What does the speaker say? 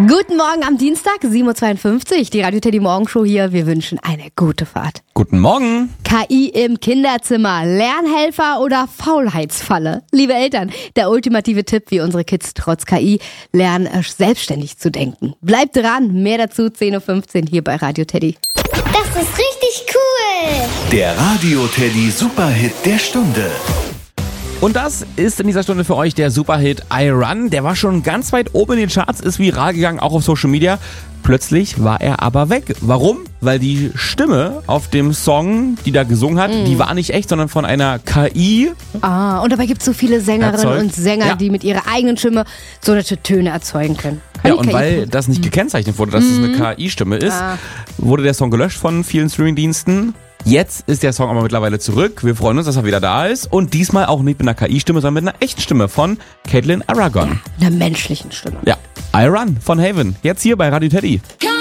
Guten Morgen am Dienstag, 7.52 Uhr, die Radio Teddy Morgenshow hier. Wir wünschen eine gute Fahrt. Guten Morgen. KI im Kinderzimmer, Lernhelfer oder Faulheitsfalle? Liebe Eltern, der ultimative Tipp, wie unsere Kids trotz KI lernen, selbstständig zu denken. Bleibt dran, mehr dazu 10.15 Uhr hier bei Radio Teddy. Das ist richtig cool. Der Radio Teddy Superhit der Stunde. Und das ist in dieser Stunde für euch der Superhit I Run. Der war schon ganz weit oben in den Charts, ist viral gegangen, auch auf Social Media. Plötzlich war er aber weg. Warum? Weil die Stimme auf dem Song, die da gesungen hat, die war nicht echt, sondern von einer KI. Und dabei gibt es so viele Sängerinnen und Sänger, die mit ihrer eigenen Stimme solche Töne erzeugen können. Ja, und weil das nicht gekennzeichnet wurde, dass es eine KI-Stimme ist, wurde der Song gelöscht von vielen Streamingdiensten. Jetzt ist der Song aber mittlerweile zurück. Wir freuen uns, dass er wieder da ist. Und diesmal auch nicht mit einer KI-Stimme, sondern mit einer echten Stimme von Caitlin Aragon. Einer menschlichen Stimme. Ja, I Run von Haven. Jetzt hier bei Radio Teddy.